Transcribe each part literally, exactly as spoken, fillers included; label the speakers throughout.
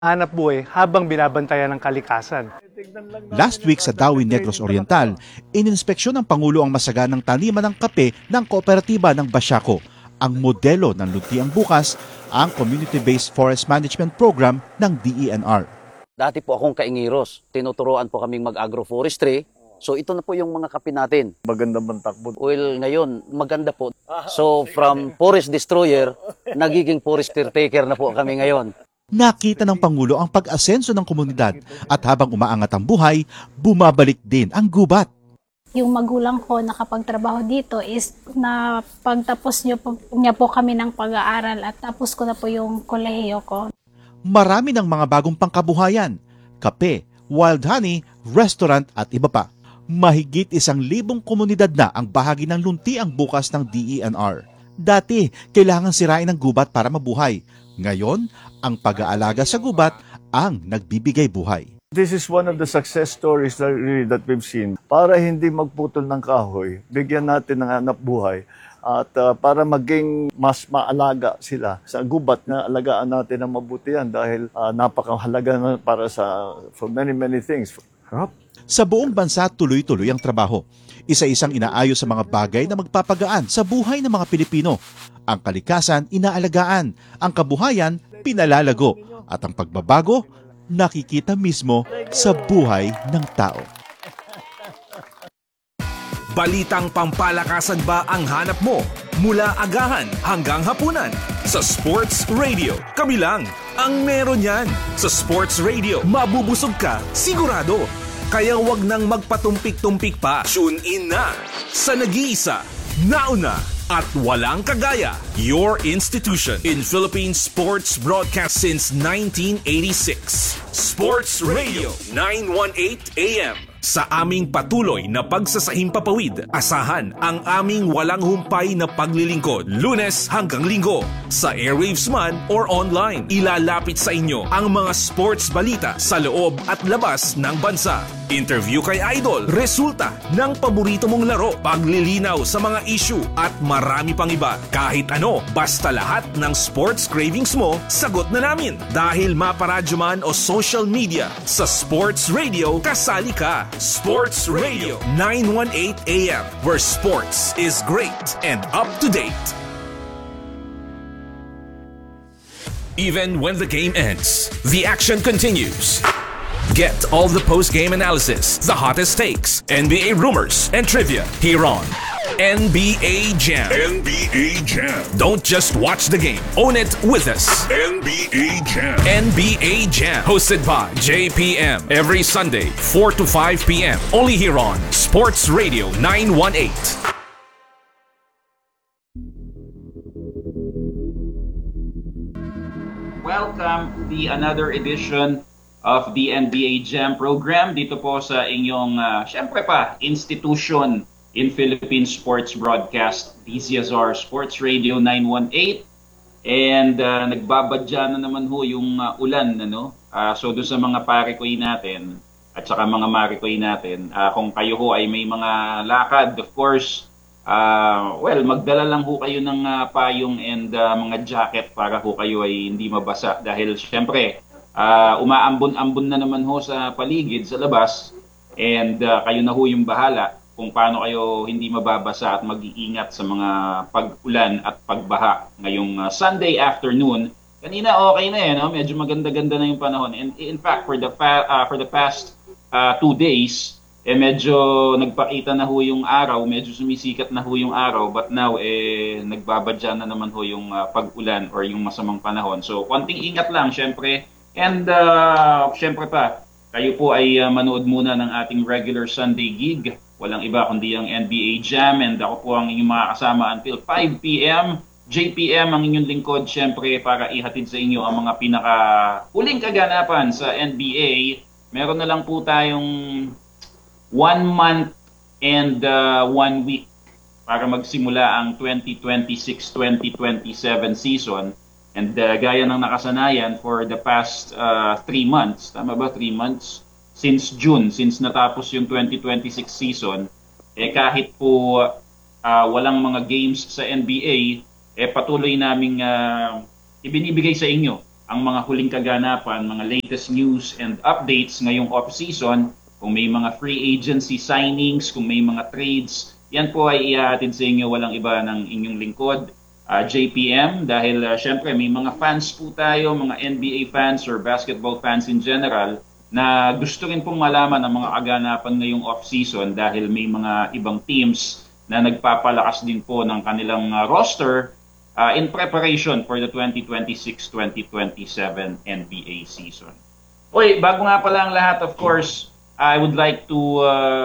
Speaker 1: hanap buhay habang binabantayan ng kalikasan.
Speaker 2: Last week sa Dawin Negros Oriental, ininspeksyon ng Pangulo ang masaganang taniman ng kape ng kooperatiba ng Basiaco. Ang modelo ng Luntiang Bukas, ang Community-Based Forest Management Program ng D E N R.
Speaker 3: Dati po akong kaingiros, tinuturoan po kaming mag-agroforestry. So ito na po yung mga kape natin.
Speaker 4: Maganda bang takbo?
Speaker 3: Well, ngayon, maganda po. So from forest destroyer, nagiging forest caretaker na po kami ngayon.
Speaker 2: Nakita ng Pangulo ang pag-asenso ng komunidad at habang umaangat ang buhay, bumabalik din ang gubat.
Speaker 5: Yung magulang ko nakapagtrabaho dito is na pagtapos niyo po, niya po kami ng pag-aaral at tapos ko na po yung kolehiyo ko.
Speaker 2: Marami ng mga bagong pangkabuhayan, kape, wild honey, restaurant at iba pa. Mahigit isang libong komunidad na ang bahagi ng Luntiang Bukas ng D E N R. Dati, kailangan sirain ang gubat para mabuhay. Ngayon, ang pag-aalaga sa gubat ang nagbibigay buhay.
Speaker 4: This is one of the success stories that, really, that we've seen. Para hindi magputol ng kahoy, bigyan natin ng hanap buhay at uh, para maging mas maalaga sila sa gubat na alagaan natin ng mabuti yan dahil uh, napakahalaga na para sa for many many things. Huh?
Speaker 2: Sa buong bansa, tuloy-tuloy ang trabaho. Isa-isang inaayos sa mga bagay na magpapagaan sa buhay ng mga Pilipino. Ang kalikasan, inaalagaan. Ang kabuhayan, pinalalago. At ang pagbabago, nakikita mismo sa buhay ng tao.
Speaker 6: Balitang pampalakasan ba ang hanap mo? Mula agahan hanggang hapunan. Sa Sports Radio, kami lang ang meron yan. Sa Sports Radio, mabubusog ka, sigurado. Kaya wag nang magpatumpik-tumpik pa. Tune in na sa nag-iisa, nauna at walang kagaya. Your institution in Philippine sports broadcast since nineteen eighty-six. Sports Radio nine eighteen A M. Sa aming patuloy na pagsasahimpapawid, asahan ang aming walang humpay na paglilingkod Lunes hanggang Linggo. Sa airwaves man or online, ilalapit sa inyo ang mga sports balita sa loob at labas ng bansa. Interview kay Idol, resulta ng paborito mong laro, paglilinaw sa mga issue at marami pang iba. Kahit ano, basta lahat ng sports cravings mo, sagot na namin. Dahil maparadyo man o social media, sa Sports Radio, kasali ka. Sports Radio nine eighteen A M, where sports is great and up to date. Even when the game ends, the action continues. Get all the post-game analysis, the hottest takes, N B A rumors, and trivia here on N B A Jam. N B A Jam. Don't just watch the game. Own it with us. N B A Jam. N B A Jam. Hosted by J P M. Every Sunday, four to five P M. Only here on Sports Radio nine eighteen.
Speaker 7: Welcome to the another edition of the N B A Jam program dito po sa inyong, uh, syempre pa, institution in Philippine sports broadcast, D Z S R Sports Radio nine eighteen. And uh, nagbabadya na naman ho yung uh, ulan, ano? Uh, so doon sa mga parikoy natin at saka mga marikoy natin, uh, kung kayo ho ay may mga lakad, of course, uh, well, magdala lang ho kayo ng uh, payong and uh, mga jacket para ho kayo ay hindi mabasa. Dahil syempre, Uh, umaambon-ambon na naman ho sa paligid, sa labas, and uh, kayo na ho yung bahala kung paano kayo hindi mababasa at mag-iingat sa mga pag-ulan at pagbaha ngayong uh, Sunday afternoon. Kanina okay na eh, no? Medyo maganda-ganda na yung panahon. And in fact, for the, fa- uh, for the past uh, two days, eh medyo nagpakita na ho yung araw, medyo sumisikat na ho yung araw, but now eh nagbabadya na naman ho yung uh, pag-ulan or yung masamang panahon. So, konting ingat lang, syempre. And uh, syempre pa, kayo po ay uh, manood muna ng ating regular Sunday gig. Walang iba kundi ang N B A Jam, and ako po ang inyong mga kasama until five P M J P M ang inyong lingkod, syempre para ihatid sa inyo ang mga pinaka huling kaganapan sa N B A. Meron na lang po tayong one month and uh, one week para magsimula ang twenty twenty-six twenty twenty-seven season. And uh, gaya ng nakasanayan for the past uh, three months, tama ba? Three months? Since June, since natapos yung twenty twenty-six season, eh kahit po uh, walang mga games sa N B A, eh patuloy naming uh, ibinibigay sa inyo ang mga huling kaganapan, mga latest news and updates ngayong off-season. Kung may mga free agency signings, kung may mga trades, yan po ay ihahatid sa inyo walang iba ng inyong lingkod, uh, J P M. Dahil uh, syempre may mga fans po tayo, mga N B A fans or basketball fans in general, na gusto rin pong malaman ang mga kaganapan ngayong off-season dahil may mga ibang teams na nagpapalakas din po ng kanilang uh, roster Uh, in preparation for the twenty twenty-six twenty twenty-seven N B A season. Oy, bago nga pala ang lahat, of course, I would like to uh,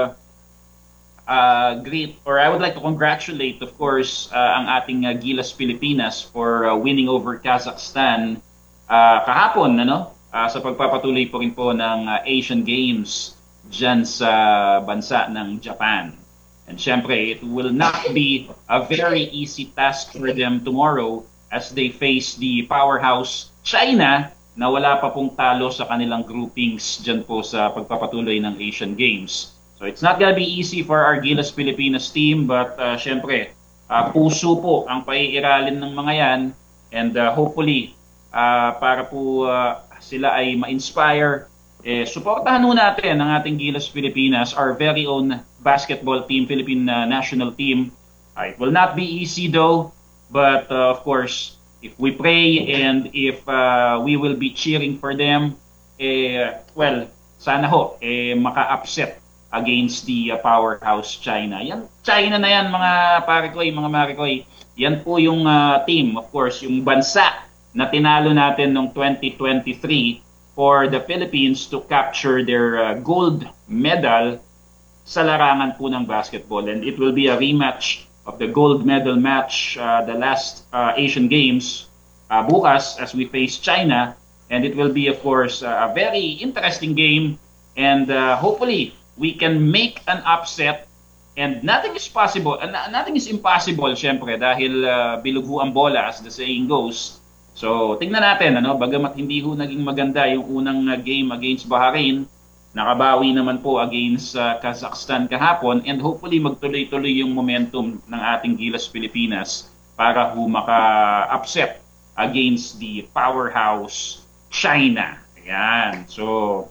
Speaker 7: uh, greet, or I would like to congratulate, of course, uh, ang ating uh, Gilas Pilipinas for uh, winning over Kazakhstan uh, kahapon, ano? Uh, sa pagpapatuloy po rin po ng uh, Asian Games dyan sa bansa ng Japan. And syempre, it will not be a very easy task for them tomorrow as they face the powerhouse China na wala pa pong talo sa kanilang groupings dyan po sa pagpapatuloy ng Asian Games. So it's not gonna be easy for our Gilas Pilipinas team, but uh, syempre, uh, puso po ang paiiralin ng mga yan, and uh, hopefully, uh, para po uh, sila ay ma-inspire, eh, suportahan nun natin ang ating Gilas Pilipinas, our very own basketball team, Philippine uh, national team. Uh, it will not be easy though, but uh, of course, if we pray and if uh, we will be cheering for them, eh, well, sana ho, eh, maka-upset against the uh, powerhouse China. Yan, China na yan, mga parikoy, mga marikoy. Yan po yung uh, team, of course, yung bansa na tinalo natin noong twenty twenty-three for the Philippines to capture their uh, gold medal sa larangan po ng basketball. And it will be a rematch of the gold medal match, uh, the last uh, Asian Games, uh, bukas as we face China. And it will be, of course, uh, a very interesting game. And uh, hopefully, we can make an upset. And nothing is possible, uh, nothing is impossible, syempre, dahil uh, bilugho ang bola, as the saying goes. So, tingnan natin, ano, bagamat hindi ho naging maganda yung unang uh, game against Bahrain, nakabawi naman po against uh, Kazakhstan kahapon, and hopefully magtuloy-tuloy yung momentum ng ating Gilas Pilipinas para ho maka-upset against the powerhouse China. Ayan. So,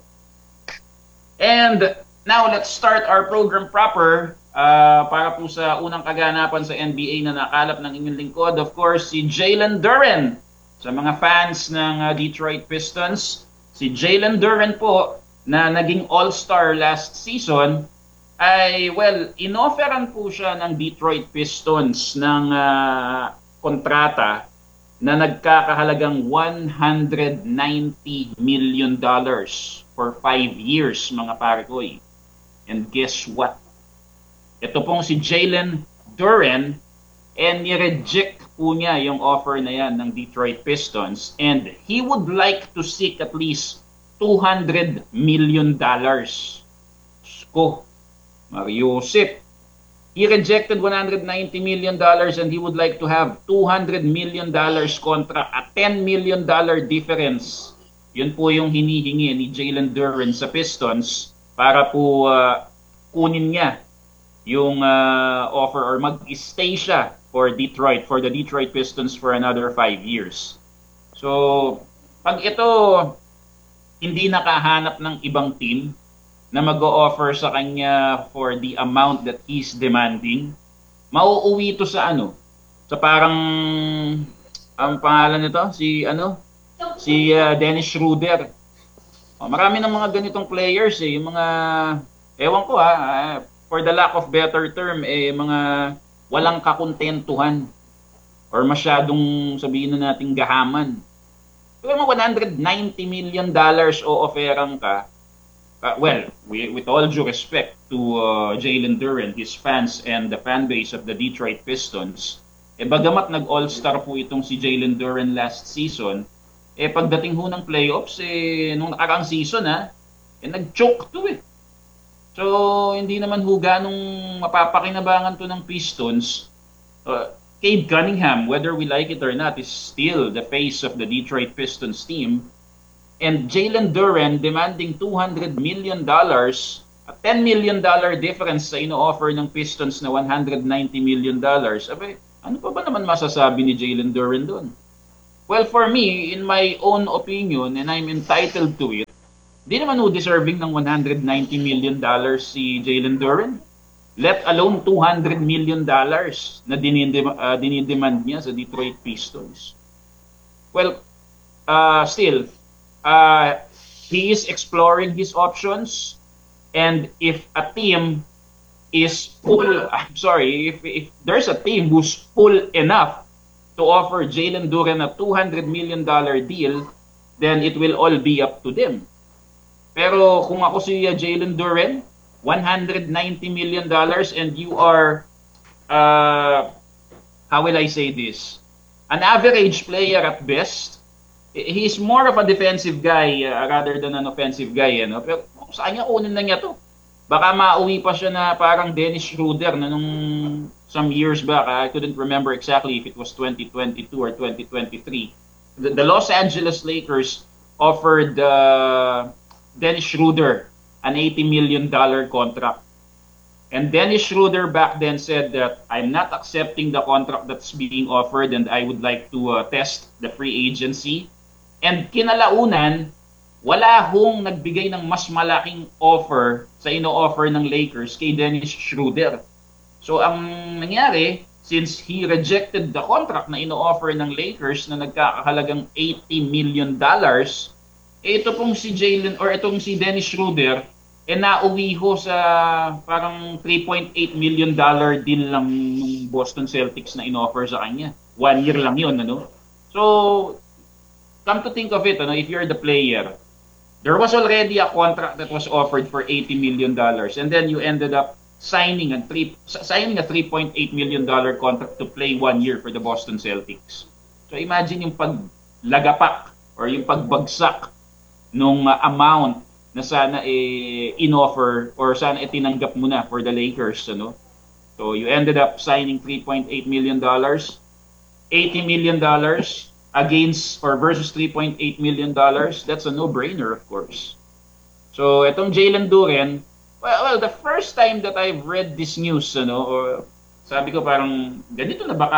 Speaker 7: and now let's start our program proper uh, para po sa unang kaganapan sa N B A na nakalap ng inyong lingkod. Of course, si Jalen Duren. Sa mga fans ng uh, Detroit Pistons, si Jalen Duren po, na naging all-star last season, ay, well, inofferan po siya ng Detroit Pistons ng uh, kontrata na nagkakahalagang one hundred ninety million dollars for five years, mga parikoy. And guess what? Ito pong si Jalen Duren, and ni-reject po niya yung offer na yan ng Detroit Pistons, and he would like to seek at least two hundred million dollars. Ko, Mariusip. He rejected one hundred ninety million dollars and he would like to have two hundred million dollars kontra a ten million dollars difference. Yun po yung hinihingi ni Jalen Duren sa Pistons para po uh, kunin niya yung uh, offer or mag-stay siya for Detroit, for the Detroit Pistons for another five years. So, pag ito hindi nakahanap ng ibang team na mag-o-offer sa kanya for the amount that he's demanding, mauuwi ito sa ano? Sa parang, ang pangalan nito, si ano? Si uh, Dennis Schroeder. Oh, marami ng mga ganitong players eh, yung mga, ewan ko ha, uh, for the lack of better term, eh, mga walang kakontentuhan or masyadong sabihin na nating gahaman. Pero mga one hundred ninety million dollars o offeran ka, uh, well, we, with all due respect to uh, Jalen Duren, his fans, and the fan base of the Detroit Pistons, eh bagamat nag-all-star po itong si Jalen Duren last season, eh pagdating ho ng playoffs, eh nung nakaraang season ha, eh nag-choke to eh. So, hindi naman ho ganong mapapakinabangan to ng Pistons. Uh, Cade Cunningham, whether we like it or not, is still the face of the Detroit Pistons team. And Jalen Duren demanding two hundred million dollars, a ten million dollars difference sa ino-offer ng Pistons na one hundred ninety million dollars. Abe, ano pa ba naman masasabi ni Jalen Duren doon? Well, for me, in my own opinion, and I'm entitled to it, di naman ho deserving ng one hundred ninety million dollars si Jalen Duren. Let alone two hundred million dollars na dinidem- uh, dinidemand niya sa Detroit Pistons. Well, uh, still, uh, he is exploring his options, and if a team is full, I'm sorry, if, if there's a team who's full enough to offer Jalen Duren a two hundred million dollars deal, then it will all be up to them. Pero kung ako si uh, Jalen Duren, one hundred ninety million dollars, and you are, uh, how will I say this, an average player at best. He's more of a defensive guy uh, rather than an offensive guy. Eh, no? Pero saan niya kunin na niya to? Baka mauwi pa siya na parang Dennis Schroeder na nung some years back. I couldn't remember exactly if it was twenty twenty-two or twenty twenty-three. The, the Los Angeles Lakers offered uh, Dennis Schroeder an eighty million dollars contract. And Dennis Schroeder back then said that, I'm not accepting the contract that's being offered and I would like to uh, test the free agency. And kinalaunan, wala hong nagbigay ng mas malaking offer sa ino-offer ng Lakers kay Dennis Schroeder. So ang nangyari, since he rejected the contract na ino-offer ng Lakers na nagkakahalagang eighty million dollars, eh, ito pong si Jalen or itong si Dennis Schroeder, eh nauwi ho sa parang three point eight million dollars deal lang ng Boston Celtics na ino-offer sa kanya. One year lang yun, ano? So, come to think of it, ano, if you're the player, there was already a contract that was offered for eighty million dollars, and then you ended up signing a three signing a three point eight million dollars contract to play one year for the Boston Celtics. So imagine yung paglagapak or yung pagbagsak nung uh, amount na sana eh, in-offer or sana eh, tinanggap mo na for the Lakers, ano? So you ended up signing three point eight million dollars, eighty million dollars against or versus three point eight million dollars. That's a no-brainer, of course. So itong Jalen Duren, well, well, the first time that I've read this news, ano, or sabi ko parang ganito na baka,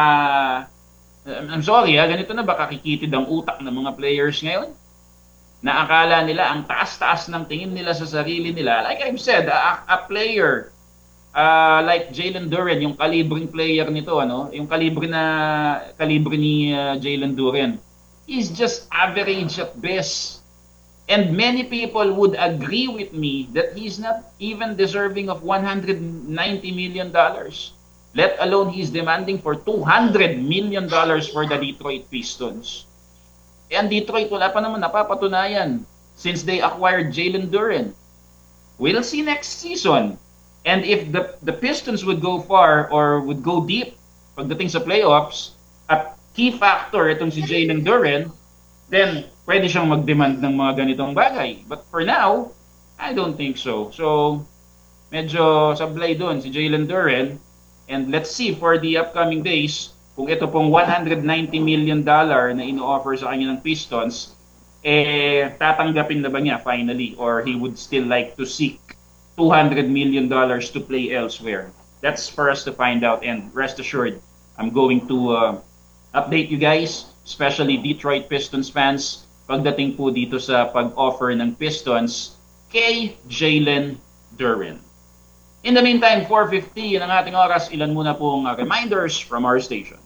Speaker 7: I'm sorry ha, ganito na baka kikitid ang utak ng mga players ngayon? Na akala nila ang taas-taas ng tingin nila sa sarili nila. Like I've said, a, a player uh, like Jalen Duren, yung kalibring player nito, ano, yung kalibre na kalibre ni uh, Jalen Duren, is just average at best. And many people would agree with me that he's not even deserving of one hundred ninety million dollars. Let alone he's demanding for two hundred million dollars for the Detroit Pistons. And Detroit, wala pa naman napapatunayan since they acquired Jalen Duren. We'll see next season. And if the, the Pistons would go far or would go deep pagdating sa playoffs, at key factor itong si Jalen Duren, then pwede siyang mag-demand ng mga ganitong bagay. But for now, I don't think so. So, medyo sablay doon si Jalen Duren. And let's see for the upcoming days, kung ito pong one hundred ninety million dollars na ino-offer sa kanya ng Pistons, eh, tatanggapin na ba niya finally? Or he would still like to seek two hundred million dollars to play elsewhere? That's for us to find out. And rest assured, I'm going to uh, update you guys, especially Detroit Pistons fans, pagdating po dito sa pag-offer ng Pistons kay Jalen Duren. In the meantime, four fifty, yun ang ating oras. Ilan muna pong uh, reminders from our station.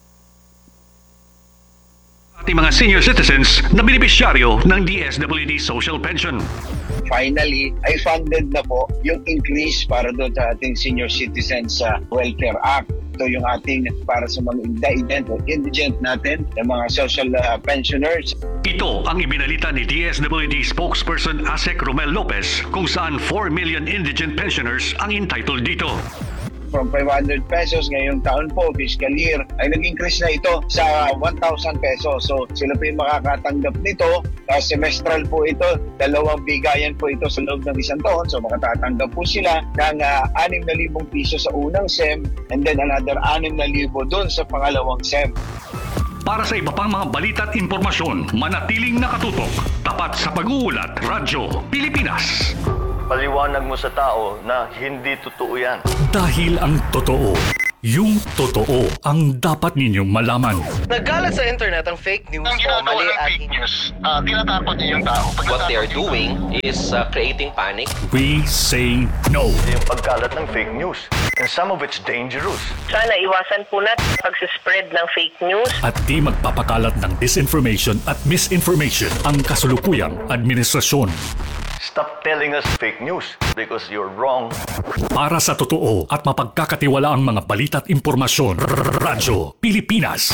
Speaker 8: Ating mga senior citizens na benepisyaryo ng D S W D Social Pension.
Speaker 9: Finally, ay funded na po yung increase para doon sa ating Senior Citizens uh, Welfare Act. Ito yung ating para sa mga indigent o indigent natin, ng mga social uh, pensioners.
Speaker 8: Ito ang ibinalita ni D S W D spokesperson Asek Romel Lopez kung saan four million indigent pensioners ang entitled dito.
Speaker 9: From five hundred pesos ngayong taon po, fiscal year, ay nag-increase na ito sa one thousand pesos. So sila po yung makakatanggap nito. Uh, semestral po ito, dalawang bigayan po ito sa loob ng isang taon. So makatatanggap po sila ng uh, six thousand piso sa unang S E M and then another six thousand doon sa pangalawang S E M.
Speaker 8: Para sa iba pang mga balita at impormasyon, manatiling nakatutok. Tapat sa pag-uulat, Radyo Pilipinas.
Speaker 10: Paliwanag mo sa tao na hindi totoo yan.
Speaker 8: Dahil ang totoo, Yung totoo ang dapat ninyong malaman.
Speaker 10: Nagkalat sa internet ang fake news
Speaker 9: Ang
Speaker 10: o
Speaker 9: ginagawa
Speaker 10: mali
Speaker 9: ng
Speaker 10: at
Speaker 9: fake news, ah, tinatakot niyo yung tao. Pag
Speaker 10: what they are
Speaker 9: natatakot yung
Speaker 10: doing is uh, creating panic.
Speaker 8: We say no.
Speaker 11: Yung pagkalat ng fake news. And some of it's dangerous.
Speaker 12: Sana iwasan po natin pagsispread ng fake news.
Speaker 8: At di magpapakalat ng disinformation at misinformation ang kasulukuyang administrasyon.
Speaker 11: Stop telling us fake news because you're wrong.
Speaker 8: Para sa totoo at mapagkakatiwalaang mga balita at impormasyon, Radyo Pilipinas.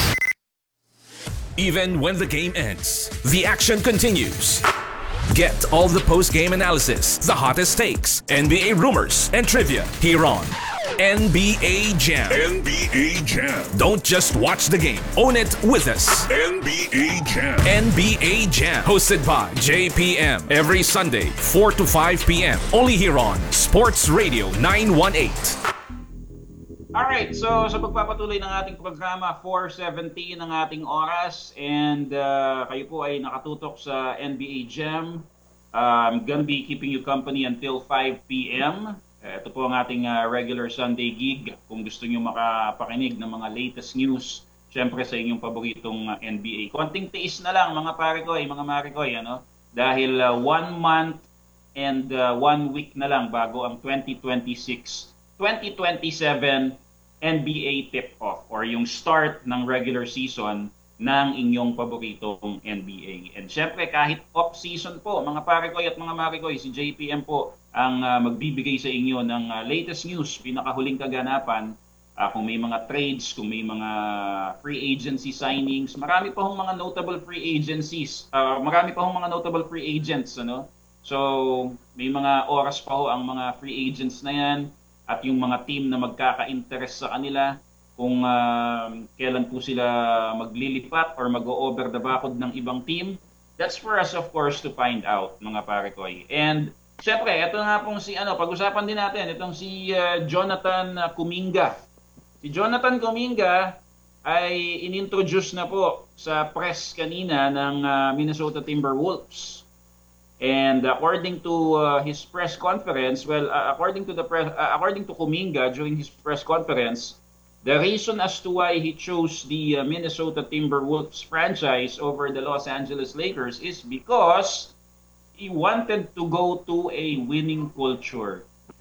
Speaker 6: Even when the game ends, the action continues. Get all the post-game analysis, the hottest takes, N B A rumors, and trivia here on N B A Jam.
Speaker 13: N B A Jam.
Speaker 6: Don't just watch the game. Own it with us.
Speaker 13: N B A Jam.
Speaker 6: N B A Jam. Hosted by J P M. Every Sunday, four to five p.m. Only here on Sports Radio nine one eight.
Speaker 7: Alright, so sa pagpapatuloy ng ating programa, four seventeen ang ating oras, and uh, kayo po ay nakatutok sa N B A Jam. Uh, I'm gonna be keeping you company until five p.m. Uh, ito po ang ating uh, regular Sunday gig. Kung gusto nyo makapakinig ng mga latest news, syempre sa inyong paboritong uh, N B A. Konting tiis na lang mga pare ko, mga mare ko, ano? Dahil uh, one month and uh, one week na lang bago ang twenty twenty-six twenty twenty-seven N B A tip-off or yung start ng regular season ng inyong paboritong N B A. And syempre kahit off-season po, mga pare ko at mga mare ko, si J P M po ang uh, magbibigay sa inyo ng uh, latest news, pinakahuling kaganapan, uh, kung may mga trades, kung may mga free agency signings, marami pa hong mga notable free agencies, uh, marami pa hong mga notable free agents, ano? So may mga oras pa ho ang mga free agents na yan, at yung mga team na magkaka-interest sa kanila, kung uh, kailan po sila maglilipat or mag-o-over the bakod ng ibang team, that's for us of course to find out, mga pare ko. And syempre, ito nga pong si, ano, pag-usapan din natin, itong si uh, Jonathan Kuminga. Si Jonathan Kuminga ay inintroduce na po sa press kanina ng uh, Minnesota Timberwolves. And according to uh, his press conference, well, uh, according to the press, uh, according to Kuminga during his press conference, the reason as to why he chose the uh, Minnesota Timberwolves franchise over the Los Angeles Lakers is because he wanted to go to a winning culture.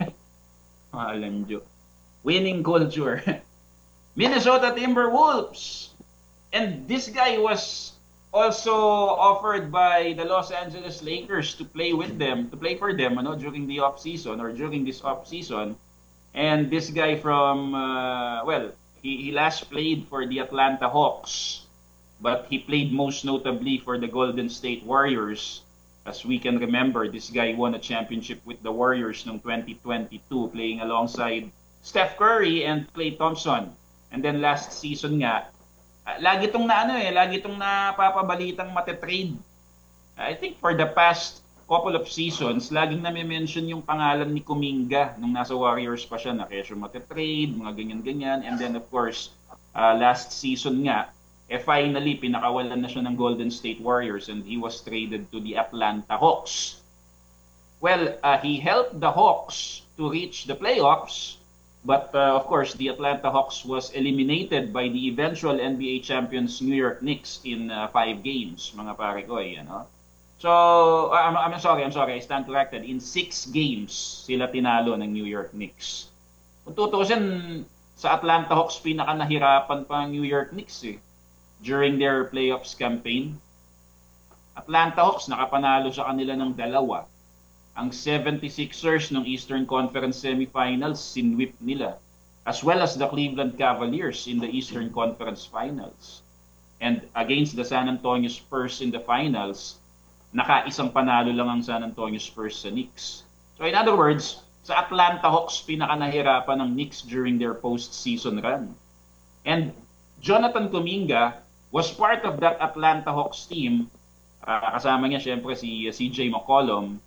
Speaker 7: Alam nyo. Winning culture. Minnesota Timberwolves. And this guy was also offered by the Los Angeles Lakers to play with them, to play for them, ano, during the off season or during this off season. And this guy from, uh, well, he, he last played for the Atlanta Hawks, but he played most notably for the Golden State Warriors. As we can remember, this guy won a championship with the Warriors noong twenty twenty-two, playing alongside Steph Curry and Klay Thompson. And then last season nga, Uh, lagi itong na ano eh, lagi itong napapabalitang matetrade. Uh, I think for the past couple of seasons, laging nami-mention yung pangalan ni Kuminga nung nasa Warriors pa siya, na kesyo matetrade, mga ganyan-ganyan. And then of course, uh, last season nga, eh finally, pinakawalan na siya ng Golden State Warriors and he was traded to the Atlanta Hawks. Well, uh, he helped the Hawks to reach the playoffs. But uh, of course, the Atlanta Hawks was eliminated by the eventual N B A champions New York Knicks in uh, five games, mga pare ko, eh, ano? So, uh, I'm, I'm sorry, I'm sorry, I stand corrected. In six games, sila tinalo ng New York Knicks. Kung tutusin, sa Atlanta Hawks, pinaka nahirapan pa ang New York Knicks eh, during their playoffs campaign. Atlanta Hawks, nakapanalo sa kanila ng dalawa. Ang seventy-sixers ng Eastern Conference Semifinals, sinwip nila. As well as the Cleveland Cavaliers in the Eastern Conference Finals. And against the San Antonio Spurs in the finals, naka-isang panalo lang ang San Antonio Spurs sa Knicks. So in other words, sa Atlanta Hawks, pinaka-nahirapan ng Knicks during their post-season run. And Jonathan Kuminga was part of that Atlanta Hawks team. Uh, kasama niya syempre si C J McCollum,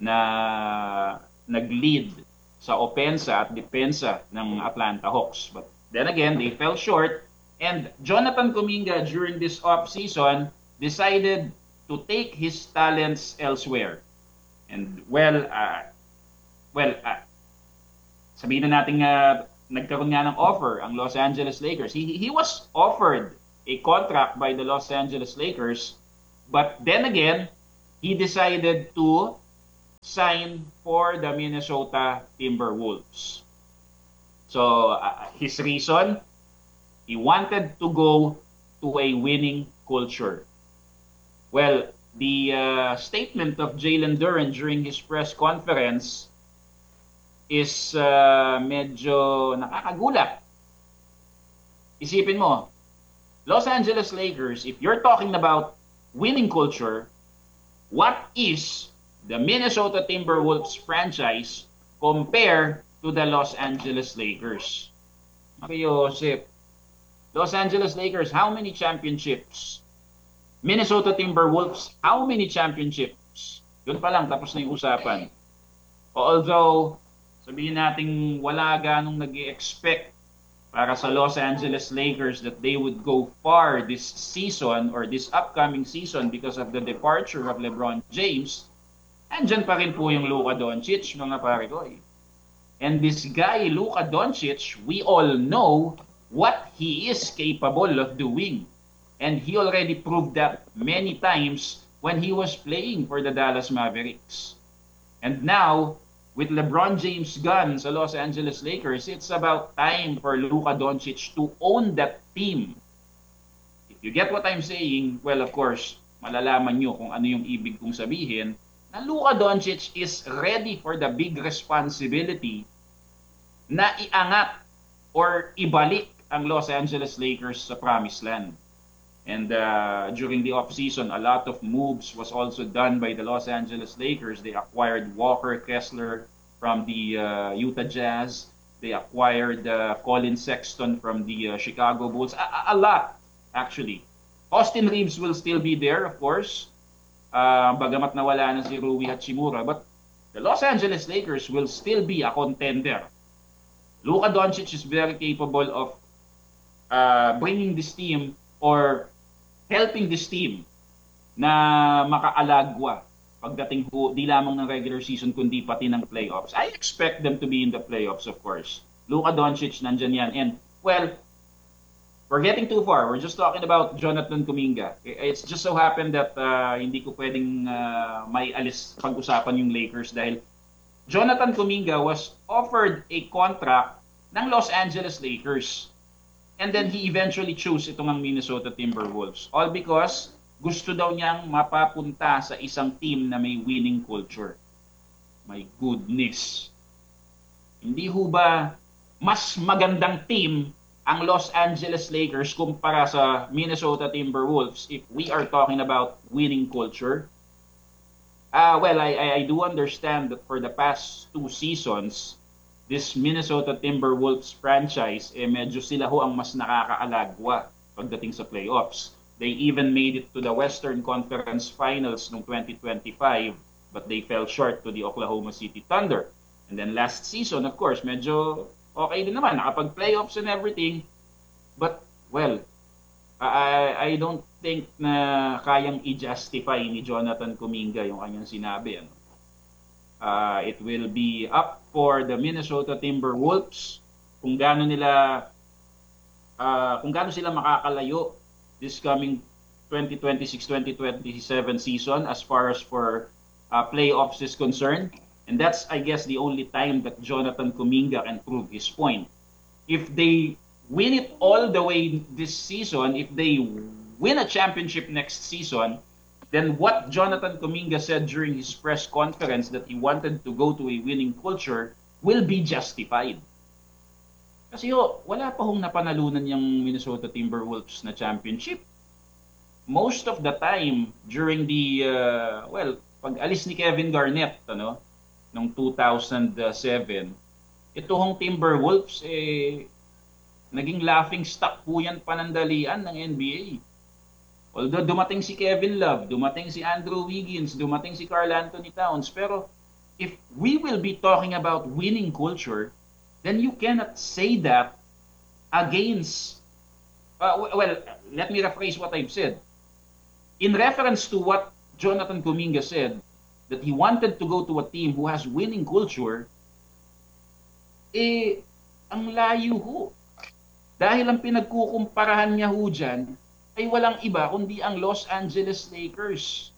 Speaker 7: na nag-lead sa opensa at depensa ng Atlanta Hawks. But then again, they fell short. And Jonathan Kuminga, during this off-season, decided to take his talents elsewhere. And well, uh, well, uh, sabihin na natin uh, nagkaroon nga ng offer ang Los Angeles Lakers. He, he was offered a contract by the Los Angeles Lakers, but then again, he decided to sign for the Minnesota Timberwolves. So, uh, his reason, he wanted to go to a winning culture. Well, the uh, statement of Jalen Duren during his press conference is uh, medyo nakakagulat. Isipin mo, Los Angeles Lakers, if you're talking about winning culture, what is the Minnesota Timberwolves franchise compared to the Los Angeles Lakers? Mario Joseph, Los Angeles Lakers, how many championships? Minnesota Timberwolves, how many championships? Doon pa lang, tapos na yung usapan. Although, sabihin natin wala ganong nag-i-expect para sa Los Angeles Lakers that they would go far this season or this upcoming season because of the departure of LeBron James, andyan pa rin po yung Luka Doncic, mga pare ko. And this guy, Luka Doncic, we all know what he is capable of doing. And he already proved that many times when he was playing for the Dallas Mavericks. And now, with LeBron James gone sa Los Angeles Lakers, it's about time for Luka Doncic to own that team. If you get what I'm saying, well, of course, malalaman nyo kung ano yung ibig kong sabihin, na Luka Doncic is ready for the big responsibility na iangat or ibalik ang Los Angeles Lakers sa promised land. And uh, during the offseason, a lot of moves was also done by the Los Angeles Lakers. They acquired Walker Kessler from the uh, Utah Jazz. They acquired uh, Colin Sexton from the uh, Chicago Bulls. A, a lot, actually. Austin Reeves will still be there, of course. Uh, bagamat nawala na si Rui Hachimura. But the Los Angeles Lakers will still be a contender. Luka Doncic is very capable of uh, bringing this team or helping this team na makaalagwa pagdating po di lamang ng regular season kundi pati ng playoffs. I expect them to be in the playoffs, of course. Luka Doncic, nandyan yan. And, well, we're getting too far. We're just talking about Jonathan Kuminga. It's just so happened that uh, hindi ko pwedeng uh, may alis pag-usapan yung Lakers dahil Jonathan Kuminga was offered a contract ng Los Angeles Lakers. And then he eventually chose itong ang Minnesota Timberwolves. All because gusto daw niyang mapapunta sa isang team na may winning culture. My goodness. Hindi ho ba mas magandang team ang Los Angeles Lakers kumpara sa Minnesota Timberwolves if we are talking about winning culture? Uh, well, I, I do understand that for the past two seasons, this Minnesota Timberwolves franchise, eh medyo sila ho ang mas nakakaalagwa pagdating sa playoffs. They even made it to the Western Conference Finals noong twenty twenty-five, but they fell short to the Oklahoma City Thunder. And then last season, of course, medyo okay din naman, nakapag-playoffs and everything. But, well, I, I don't think na kayang i-justify ni Jonathan Kuminga yung kanyang sinabi. Ano? Uh, it will be up for the Minnesota Timberwolves kung gaano nila uh, kung gaano sila makakalayo this coming twenty twenty-six twenty twenty-seven season as far as for uh, playoffs is concerned. And that's, I guess, the only time that Jonathan Kuminga can prove his point. If they win it all the way this season, if they win a championship next season, then what Jonathan Kuminga said during his press conference that he wanted to go to a winning culture will be justified. Kasi yo, wala pa hong napanalunan yung Minnesota Timberwolves na championship. Most of the time during the, uh, well, pag-alis ni Kevin Garnett, ano, noong two thousand seven, ito hong Timberwolves, eh, naging laughing stock po yan panandalian ng N B A. Although dumating si Kevin Love, dumating si Andrew Wiggins, dumating si Karl Anthony Towns, pero if we will be talking about winning culture, then you cannot say that against, uh, well, let me rephrase what I've said. In reference to what Jonathan Kuminga said, that he wanted to go to a team who has winning culture, eh, Ang layo ho. Dahil ang pinagkukumparahan niya ho dyan ay walang iba kundi ang Los Angeles Lakers.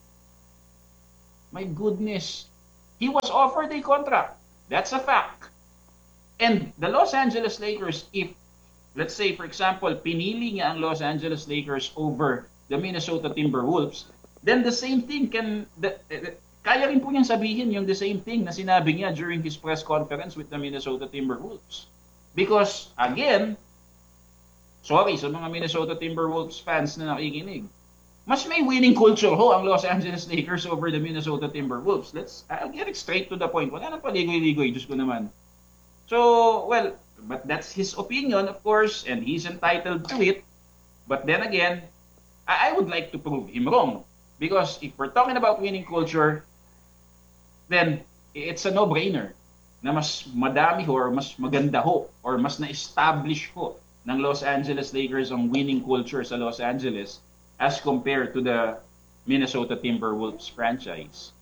Speaker 7: My goodness. He was offered a contract. That's a fact. And the Los Angeles Lakers, if, let's say, for example, pinili niya ang Los Angeles Lakers over the Minnesota Timberwolves, then the same thing can, the, the, kaya rin po niyang sabihin yung the same thing na sinabi niya during his press conference with the Minnesota Timberwolves. Because, again, sorry sa mga Minnesota Timberwolves fans na nakikinig, mas may winning culture ho ang Los Angeles Lakers over the Minnesota Timberwolves. Let's, I'll get it straight to the point. Wala nang paligoy-ligoy, Diyos ko naman. So, well, but that's his opinion, of course, and he's entitled to it. But then again, I, I would like to prove him wrong. Because if we're talking about winning culture, then it's a no-brainer na mas madami ho or mas maganda ho or mas na-establish ho ng Los Angeles Lakers ang winning culture sa Los Angeles as compared to the Minnesota Timberwolves franchise.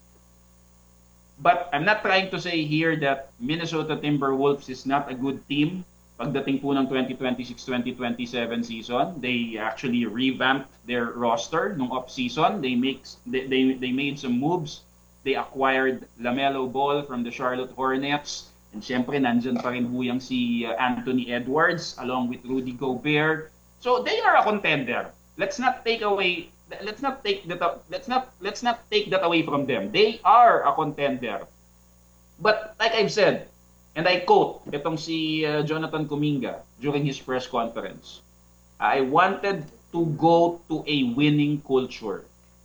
Speaker 7: But I'm not trying to say here that Minnesota Timberwolves is not a good team. Pagdating po ng twenty twenty-six twenty twenty-seven season, they actually revamped their roster nung off-season. They, make, they, they, they made some moves. They acquired LaMelo Ball from the Charlotte Hornets. And syempre, nandyan pa rin huyang si uh, Anthony Edwards along with Rudy Gobert. So they are a contender. Let's not take away let's not take that let's not let's not take that away from them. They are a contender. But like I've said, and I quote itong si uh, Jonathan Kuminga during his press conference, I wanted to go to a winning culture.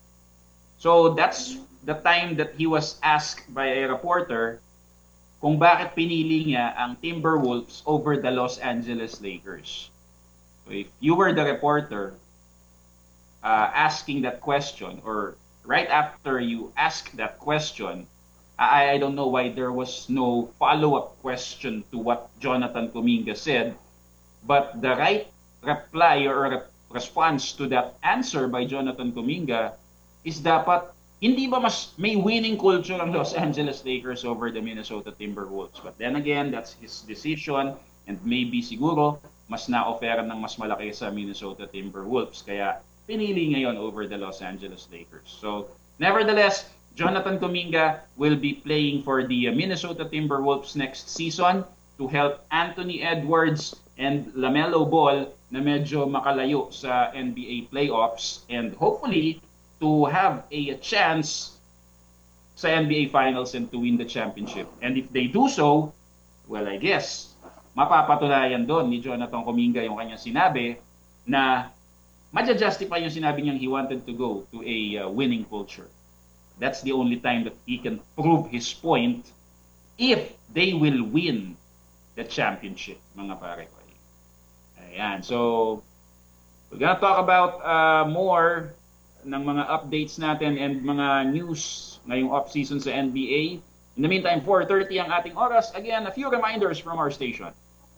Speaker 7: So that's the time that he was asked by a reporter kung bakit pinili niya ang Timberwolves over the Los Angeles Lakers. So if you were the reporter uh, asking that question, or right after you ask that question, I, I don't know why there was no follow-up question to what Jonathan Kuminga said, but the right reply or re- response to that answer by Jonathan Kuminga is dapat, hindi ba mas may winning culture ang Los Angeles Lakers over the Minnesota Timberwolves? But then again, that's his decision, and maybe siguro mas na-offeran ng mas malaki sa Minnesota Timberwolves. Kaya pinili ngayon over the Los Angeles Lakers. So, nevertheless, Jonathan Kuminga will be playing for the Minnesota Timberwolves next season to help Anthony Edwards and LaMelo Ball na medyo makalayo sa N B A playoffs, and hopefully to have a chance sa N B A Finals and to win the championship. And if they do so, well, I guess, mapapatunayan doon ni Jonathan Kuminga yung kanyang sinabi na maja-justify yung sinabi niyang he wanted to go to a uh, winning culture. That's the only time that he can prove his point if they will win the championship, mga pare ko. Ayan, so we're gonna talk about uh, more ng mga updates natin and mga news ngayong off-season sa N B A. In the meantime, four thirty ang ating oras. Again, a few reminders from our station.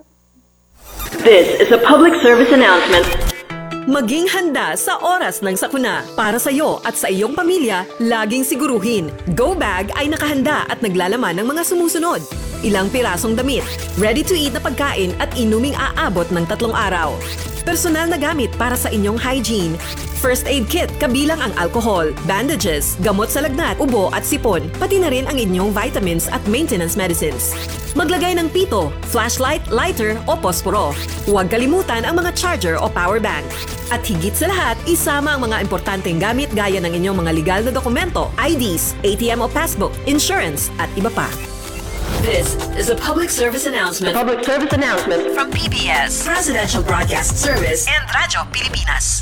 Speaker 14: This is a public service announcement.
Speaker 15: Maging handa sa oras ng sakuna. Para sa iyo at sa iyong pamilya, laging siguruhin, Go Bag ay nakahanda at naglalaman ng mga sumusunod. Ilang pirasong damit, ready-to-eat na pagkain at inuming aabot ng tatlong araw. Personal na gamit para sa inyong hygiene. First aid kit kabilang ang alcohol, bandages, gamot sa lagnat, ubo at sipon, pati na rin ang inyong vitamins at maintenance medicines. Maglagay ng pito, flashlight, lighter o posporo. Huwag kalimutan ang mga charger o power bank. At higit sa lahat, isama ang mga importanteng gamit gaya ng inyong mga legal na dokumento, I Ds, A T M o passbook, insurance at iba pa.
Speaker 14: This is a public service announcement.
Speaker 15: Public service announcement
Speaker 14: From P B S, Presidential Broadcast Service,
Speaker 15: and Radyo Pilipinas.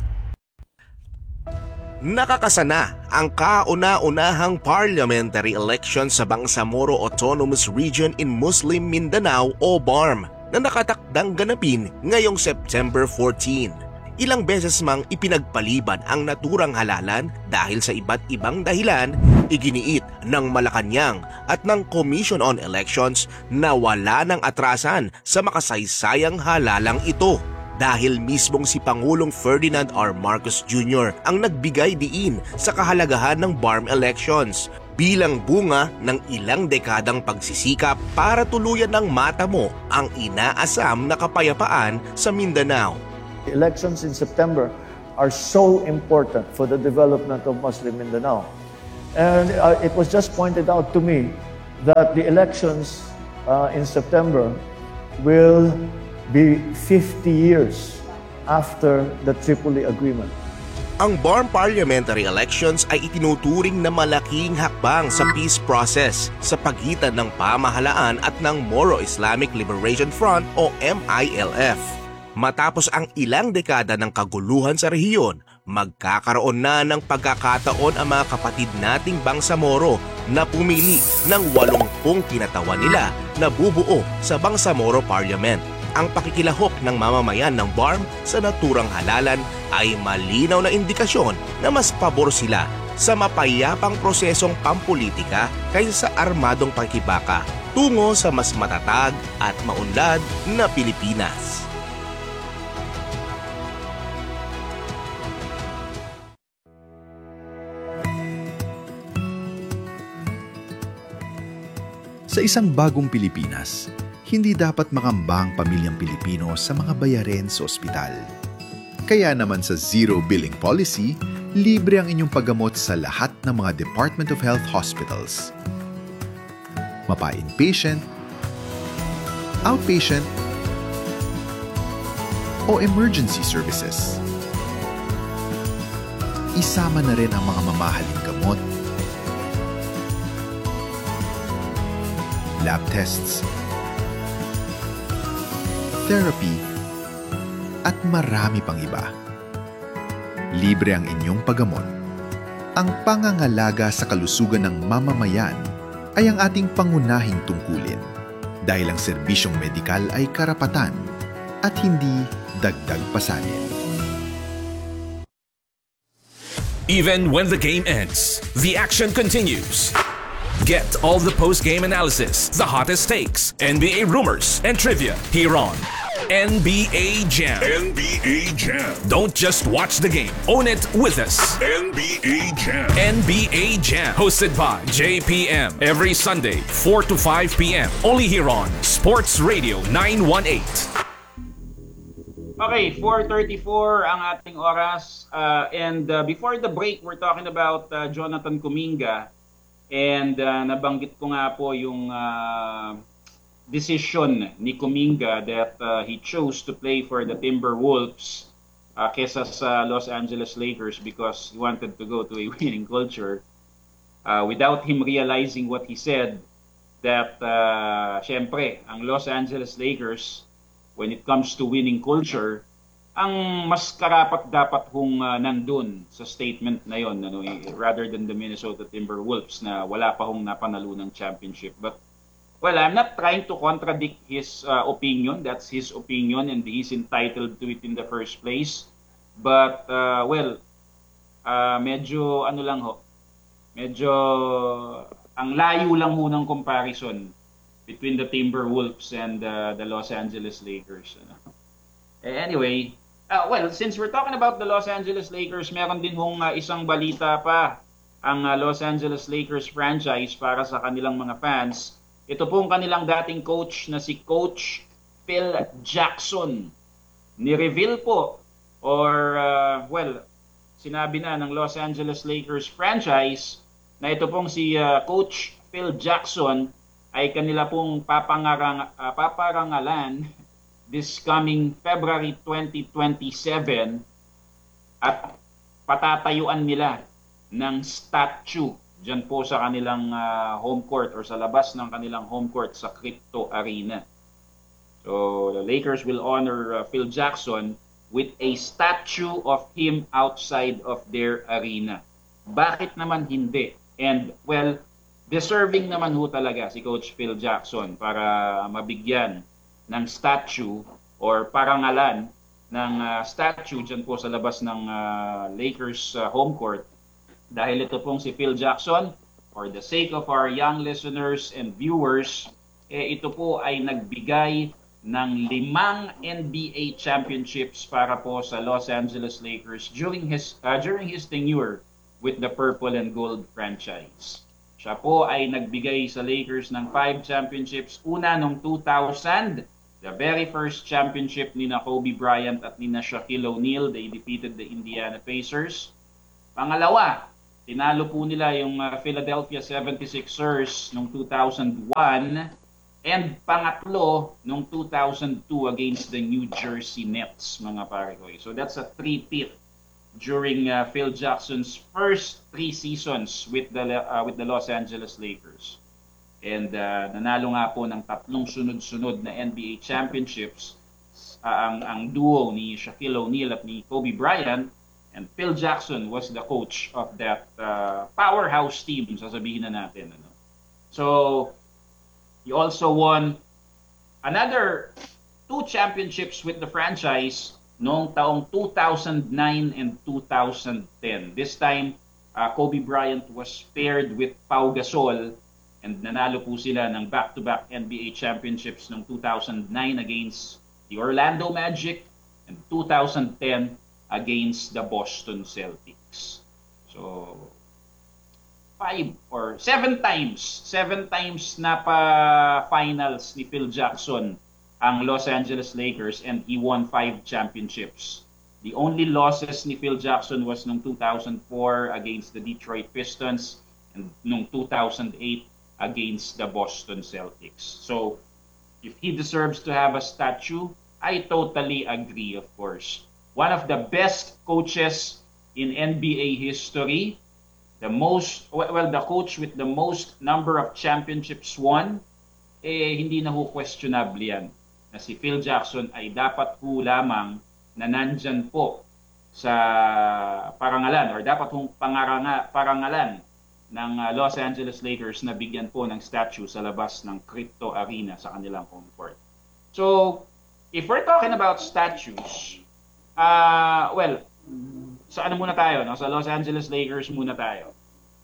Speaker 16: Nakakasana ang kauna-unahang parliamentary election sa Bangsamoro Autonomous Region in Muslim Mindanao o B A R M na nakatakdang ganapin ngayong September fourteenth. Ilang beses mang ipinagpaliban ang naturang halalan dahil sa iba't ibang dahilan, iginiit ng Malacanang at ng Commission on Elections na wala ng atrasan sa makasaysayang halalang ito. Dahil mismong si Pangulong Ferdinand R. Marcos Junior ang nagbigay diin sa kahalagahan ng B A R M elections. bilang bunga ng ilang dekadang pagsisikap para tuluyan ng matamo ang inaasam na kapayapaan sa Mindanao.
Speaker 4: The elections in September are so important for the development of Muslim Mindanao. And uh, it was just pointed out to me that the elections uh, in September will be fifty years after the Tripoli Agreement.
Speaker 16: Ang B A R M parliamentary elections ay itinuturing na malaking hakbang sa peace process sa pagitan ng pamahalaan at ng Moro Islamic Liberation Front o M I L F. Matapos ang ilang dekada ng kaguluhan sa rehiyon, magkakaroon na ng pagkakataon ang mga kapatid nating Bangsamoro na pumili ng walumpung kinatawan nila na bubuo sa Bangsamoro Parliament. Ang pakikilahok ng mamamayan ng B A R M sa naturang halalan ay malinaw na indikasyon na mas pabor sila sa mapayapang prosesong pampolitika kaysa sa armadong pakikibaka tungo sa mas matatag at maunlad na Pilipinas.
Speaker 17: Sa isang bagong Pilipinas, hindi dapat makambang pamilyang Pilipino sa mga bayarin sa ospital. Kaya naman sa Zero Billing Policy, libre ang inyong paggamot sa lahat ng mga Department of Health hospitals. Mapa-inpatient, outpatient, o emergency services. Isama na rin ang mga mamahaling gamot, lab tests, therapy, at marami pang iba. Libre ang inyong paggamot. Ang pangangalaga sa kalusugan ng mamamayan ay ang ating pangunahing tungkulin dahil ang serbisyong medikal ay karapatan at hindi dagdag pasanin.
Speaker 6: Even when the game ends, the action continues. Get all the post-game analysis, the hottest takes, N B A rumors, and trivia here on N B A Jam.
Speaker 13: N B A Jam.
Speaker 6: Don't just watch the game, own it with us.
Speaker 13: N B A Jam.
Speaker 6: N B A Jam, hosted by J P M every Sunday, four to five p.m. Only here on Sports Radio nine one eight.
Speaker 7: Okay, four thirty-four ang ating oras. Uh, and uh, before the break, we're talking about uh, Jonathan Kuminga. And uh, nabanggit ko nga po yung uh, decision ni Kuminga that uh, he chose to play for the Timberwolves uh, kesa sa Los Angeles Lakers because he wanted to go to a winning culture. Uh, without him realizing what he said, that uh, syempre, ang Los Angeles Lakers, when it comes to winning culture, ang mas karapat dapat hong uh, nandun sa statement na yon, ano, eh, rather than the Minnesota Timberwolves na wala pa hong napanalo ng championship. But, well, I'm not trying to contradict his uh, opinion. That's his opinion and he's entitled to it in the first place. But, uh, well, uh, medyo ano lang ho, medyo ang layo lang ho ng comparison between the Timberwolves and uh, the Los Angeles Lakers. Ano. Anyway, uh, well, since we're talking about the Los Angeles Lakers, meron din hong uh, isang balita pa ang uh, Los Angeles Lakers franchise para sa kanilang mga fans. Ito pong kanilang dating coach na si Coach Phil Jackson. Ni-reveal po or, uh, well, sinabi na ng Los Angeles Lakers franchise na ito pong si uh, Coach Phil Jackson ay kanila pong papangarang, uh, paparangalan this coming February twenty twenty-seven at patatayuan nila ng statue dyan po sa kanilang uh, home court or sa labas ng kanilang home court sa Crypto Arena. So the Lakers will honor uh, Phil Jackson with a statue of him outside of their arena. Bakit naman hindi? And well, deserving naman ho talaga si Coach Phil Jackson para mabigyan ng statue or parangalan ng uh, statue dyan po sa labas ng uh, Lakers uh, home court. Dahil ito pong si Phil Jackson, for the sake of our young listeners and viewers, eh, ito po ay nagbigay ng limang N B A championships para po sa Los Angeles Lakers during his uh, during his tenure with the Purple and Gold franchise. Siya po ay nagbigay sa Lakers ng five championships. Una noong two thousand, the very first championship ni na Kobe Bryant at ni na Shaquille O'Neal. They defeated the Indiana Pacers. Pangalawa, tinalo po nila yung uh, Philadelphia seventy-sixers noong two thousand one. And pangatlo, noong two thousand two against the New Jersey Nets, mga pare ko. So that's a three-peat during uh, Phil Jackson's first three seasons with the uh, with the Los Angeles Lakers. And uh, nanalo nga po ng tatlong sunod-sunod na N B A championships uh, ang ang duo ni Shaquille O'Neal at ni Kobe Bryant, and Phil Jackson was the coach of that uh, powerhouse team, sasabihin na natin. Ano? So he also won another two championships with the franchise noong taong two thousand nine and two thousand ten. This time, uh, Kobe Bryant was paired with Pau Gasol, and nanalo po sila ng back-to-back N B A championships noong two thousand nine against the Orlando Magic and two thousand ten against the Boston Celtics. So, five or seven times, seven times na pa finals ni Phil Jackson ang Los Angeles Lakers, and he won five championships. The only losses ni Phil Jackson was noong two thousand four against the Detroit Pistons and noong two thousand eight against the Boston Celtics. So, if he deserves to have a statue, I totally agree, of course. One of the best coaches in N B A history, the most, well, the coach with the most number of championships won, eh, hindi na ho questionable yan. Na si Phil Jackson ay dapat ho lamang na nandyan po sa parangalan, or dapat hong pangaranga, parangalan ng uh, Los Angeles Lakers na bigyan po ng statue sa labas ng Crypto Arena sa kanilang home court. So, if we're talking about statues, uh, well, sa ano muna tayo, no? Sa Los Angeles Lakers muna tayo.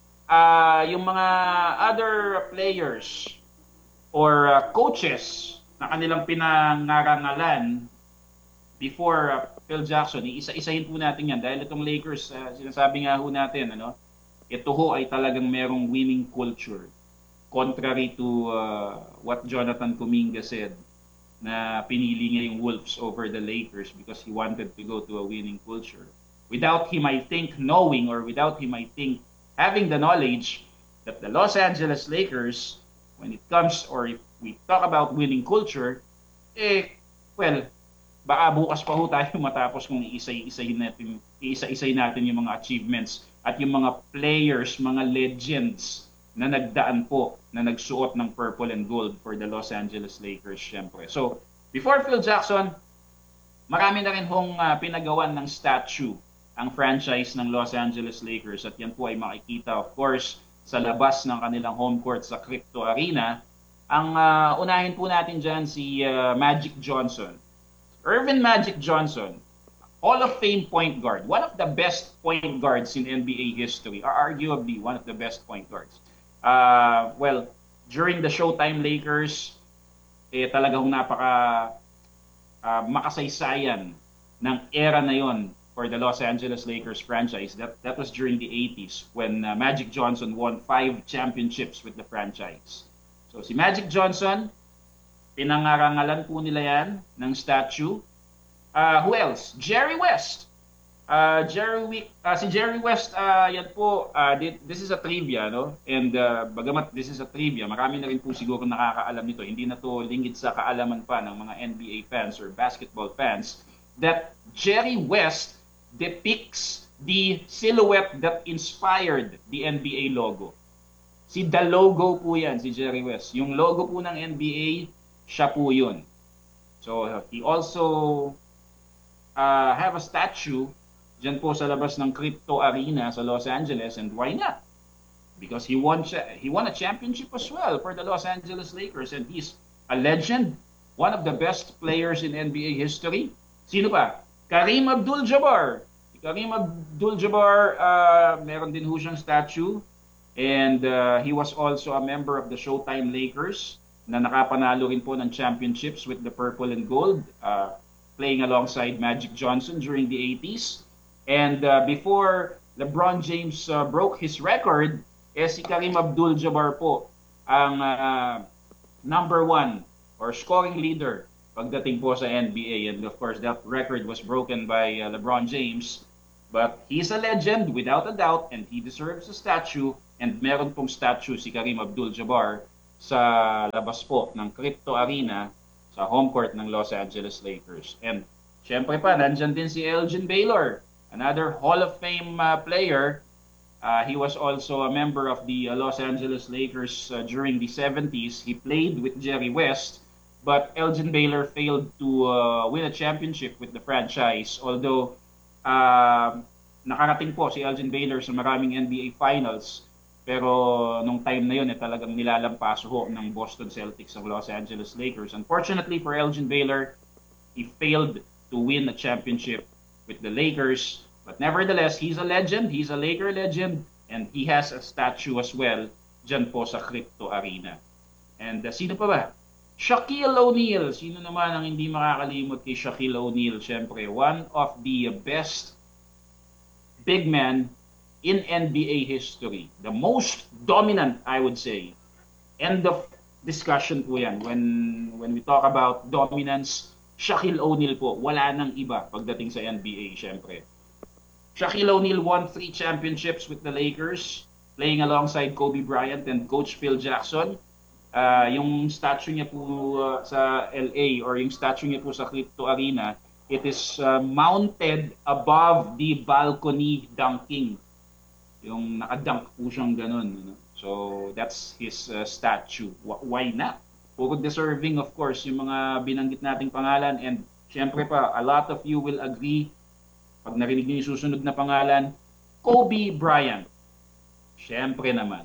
Speaker 7: Uh, yung mga other players or uh, coaches na kanilang pinangarangalan before uh, Phil Jackson, iisa-isahin po natin yan dahil itong Lakers, uh, sinasabi nga ho natin, ano, ito ho ay talagang merong winning culture. Contrary to uh, what Jonathan Kuminga said, na pinili niya yung Wolves over the Lakers because he wanted to go to a winning culture. Without him, I think, knowing, or without him, I think, having the knowledge that the Los Angeles Lakers, when it comes, or if we talk about winning culture, eh, well, baka bukas pa ho tayo matapos kung iisa-isahin natin, iisa-isahin natin yung mga achievements at yung mga players, mga legends na nagdaan po, na nagsuot ng purple and gold for the Los Angeles Lakers, syempre. So, before Phil Jackson, marami na rin hong uh, pinagawan ng statue ang franchise ng Los Angeles Lakers, at yan po ay makikita, of course, sa labas ng kanilang home court sa Crypto Arena. Ang uh, unahin po natin dyan si uh, Magic Johnson. Earvin Magic Johnson, Hall of Fame point guard, one of the best point guards in N B A history, or arguably one of the best point guards. Uh, well, during the Showtime Lakers, eh, talagang napaka uh, makasaysayan ng era na yon for the Los Angeles Lakers franchise. That that was during the eighties when uh, Magic Johnson won five championships with the franchise. So si Magic Johnson, pinangarangalan po nila yan ng statue. Uh, who else? Jerry West. Uh, Jerry, uh, si Jerry West, uh, yan po, uh, this is a trivia, no? And uh, bagamat this is a trivia, marami na rin po siguro nakakaalam nito. Hindi na to lingid sa kaalaman pa ng mga N B A fans or basketball fans, that Jerry West depicts the silhouette that inspired the N B A logo. Si the logo po yan, si Jerry West. Yung logo po ng N B A, siya po yun. So, uh, he also uh, have a statue dyan po sa labas ng Crypto Arena sa Los Angeles, and why not? Because he won he won a championship as well for the Los Angeles Lakers, and he's a legend, one of the best players in N B A history. Sino pa? Kareem Abdul-Jabbar. Kareem Abdul-Jabbar, uh, meron din ho siyang statue, and uh, he was also a member of the Showtime Lakers na nakapanalo rin po ng championships with the purple and gold, uh, playing alongside Magic Johnson during the eighties. And uh, before LeBron James uh, broke his record, eh si Kareem Abdul-Jabbar po ang uh, number one or scoring leader pagdating po sa N B A. And of course, that record was broken by uh, LeBron James. But he's a legend without a doubt and he deserves a statue. And meron pong statue si Kareem Abdul-Jabbar sa labas po ng Crypto Arena sa home court ng Los Angeles Lakers. And syempre pa, nandyan din si Elgin Baylor, another Hall of Fame uh, player. Uh, he was also a member of the uh, Los Angeles Lakers uh, during the seventies. He played with Jerry West, but Elgin Baylor failed to uh, win a championship with the franchise. Although uh, nakarating po si Elgin Baylor sa maraming N B A Finals, pero nung time na yun, eh, talagang nilalampaso ho ng Boston Celtics ang Los Angeles Lakers. Unfortunately for Elgin Baylor, he failed to win a championship with the Lakers. But nevertheless, he's a legend. He's a Laker legend. And he has a statue as well dyan po sa Crypto Arena. And uh, sino pa ba? Shaquille O'Neal. Sino naman ang hindi makakalimot kay Shaquille O'Neal? Siyempre, one of the best big men in N B A history. The most dominant, I would say. End of discussion po yan. When, when we talk about dominance, Shaquille O'Neal po, wala nang iba pagdating sa N B A, siyempre. Shaquille O'Neal won three championships with the Lakers, playing alongside Kobe Bryant and Coach Phil Jackson. Uh, yung statue niya po uh, sa L A or yung statue niya po sa Crypto Arena, it is uh, mounted above the balcony dunking. Yung nakadunk po siyang ganun. So that's his uh, statue. Why not? Puro deserving, of course, yung mga binanggit nating pangalan. And syempre pa, a lot of you will agree, pag narinig niyo yung susunod na pangalan, Kobe Bryant. Syempre naman.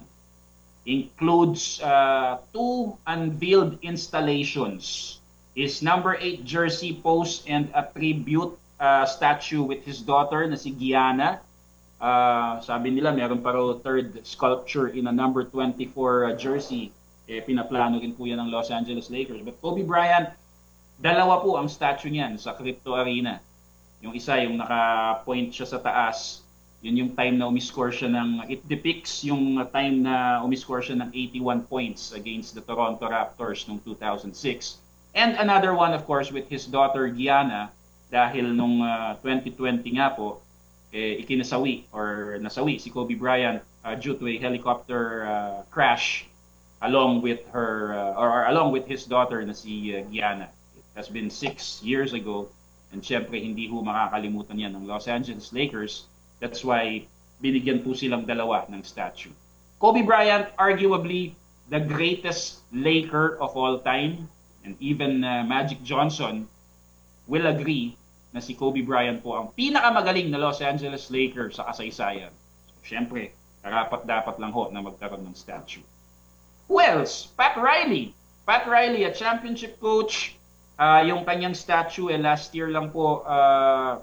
Speaker 7: Includes uh, two unveiled installations. His number eight jersey post and a tribute uh, statue with his daughter na si Gianna. Uh, sabi nila, meron pa raw third sculpture in a number twenty-four uh, jersey. Eh, pinaplano rin po yan ng Los Angeles Lakers. But Kobe Bryant, dalawa po ang statue niyan sa Crypto Arena. Yung isa, yung naka-point siya sa taas, yun yung time na umiscore siya ng, it depicts yung time na umiscore siya ng eighty-one points against the Toronto Raptors noong two thousand six. And another one, of course, with his daughter Gianna, dahil nung uh, twenty twenty nga po, eh, ikinasawi or nasawi si Kobe Bryant uh, due to a helicopter uh, crash along with her uh, or, or along with his daughter na si uh, Gianna. It has been six years ago and syempre hindi ho makakalimutan yan ng Los Angeles Lakers. That's why binigyan po silang dalawa ng statue. Kobe Bryant, arguably the greatest Laker of all time, and even uh, Magic Johnson will agree na si Kobe Bryant po ang pinakamagaling na Los Angeles Lakers sa kasaysayan. So, syempre, karapat-dapat lang ho na magkaroon ng statue. Who else? Pat Riley. Pat Riley, a championship coach. Uh, yung kanyang statue, eh, last year lang po uh,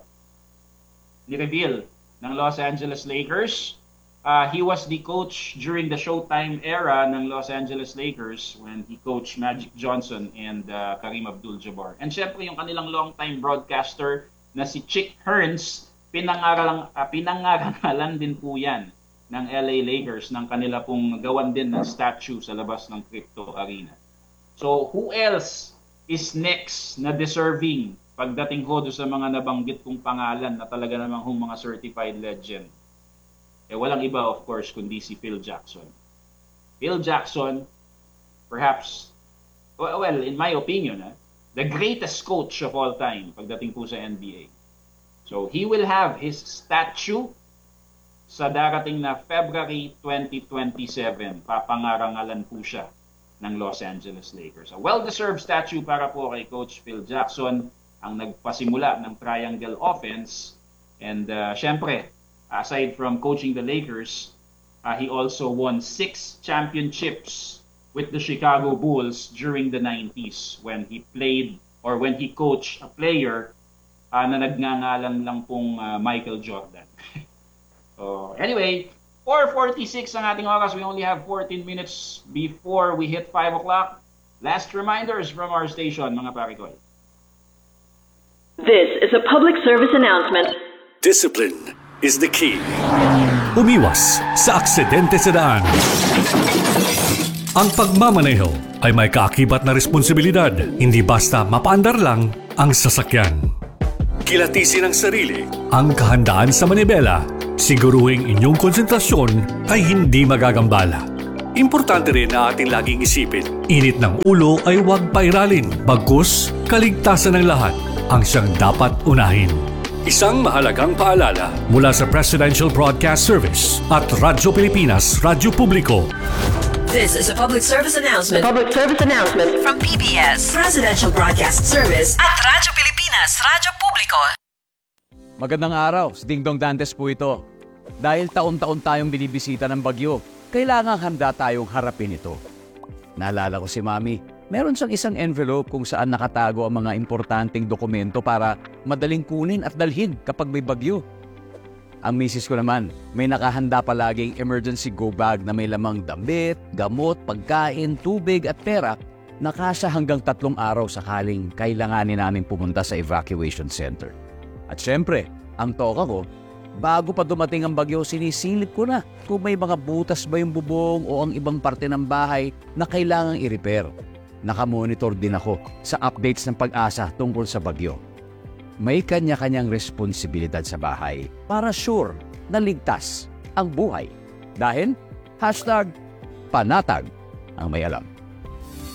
Speaker 7: ni-reveal ng Los Angeles Lakers. Uh, he was the coach during the Showtime era ng Los Angeles Lakers when he coached Magic Johnson and uh, Kareem Abdul-Jabbar. And syempre yung kanilang long-time broadcaster na si Chick Hearns, pinangaralan, uh, pinangaralan din po yan ng L A Lakers ng kanila pong gawan din ng statue sa labas ng Crypto Arena. So who else is next na deserving pagdating ko sa mga nabanggit kong pangalan na talaga namang hong mga certified legend? Eh, walang iba, of course, kundi si Phil Jackson. Phil Jackson, perhaps, well, in my opinion, eh, the greatest coach of all time pagdating po sa N B A. So, he will have his statue sa darating na February twenty twenty-seven. Papangarangalan po siya ng Los Angeles Lakers. A well-deserved statue para po kay Coach Phil Jackson, ang nagpasimula ng triangle offense. And uh, syempre, aside from coaching the Lakers, uh, he also won six championships with the Chicago Bulls during the nineties when he played or when he coached a player uh, na nagngangalan lang pong uh, Michael Jordan. So anyway, four forty-six ang ating oras. We only have fourteen minutes before we hit five o'clock. Last reminders from our station, mga parikoy.
Speaker 14: This is a public service announcement.
Speaker 13: Discipline
Speaker 8: is the key. Umiwas sa aksidente sa daan. Ang pagmamaneho ay may kaakibat na responsibilidad, hindi basta mapaandar lang ang sasakyan. Kilatisin ang sarili, ang kahandaan sa manibela, siguruhing inyong konsentrasyon ay hindi magagambala. Importante rin na ating laging isipin, init ng ulo ay huwag pairalin, bagkus kaligtasan ng lahat ang siyang dapat unahin. Isang mahalagang paalala mula sa Presidential Broadcast Service at Radyo Pilipinas, Radyo Publiko.
Speaker 15: This is a public service announcement.
Speaker 14: Public service announcement
Speaker 15: From P B S, Presidential Broadcast Service at Radyo Pilipinas, Radyo Publiko.
Speaker 18: Magandang araw, si Ding Dong Dantes po ito. Dahil taon-taon tayong binibisita ng bagyo, kailangang handa tayong harapin ito. Naalala ko si Mami, meron siyang isang envelope kung saan nakatago ang mga importanteng dokumento para madaling kunin at dalhin kapag may bagyo. Ang misis ko naman, may nakahanda palaging emergency go bag na may lamang damit, gamot, pagkain, tubig at pera na kasya hanggang tatlong araw sakaling kailanganin namin pumunta sa evacuation center. At syempre, ang toka ko, bago pa dumating ang bagyo, sinisilip ko na kung may mga butas ba yung bubong o ang ibang parte ng bahay na kailangang i-repair. Nakamonitor din ako sa updates ng pag-asa tungkol sa bagyo. May kanya-kanyang responsibilidad sa bahay para sure na ligtas ang buhay. Dahil hashtag panatag ang may alam.